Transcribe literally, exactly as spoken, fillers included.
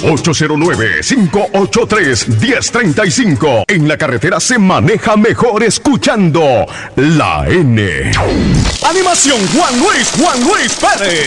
ocho cero nueve, cinco ocho tres, uno cero tres cinco. En la carretera se maneja mejor escuchando La N. Animación Juan Luis, Juan Luis Pérez.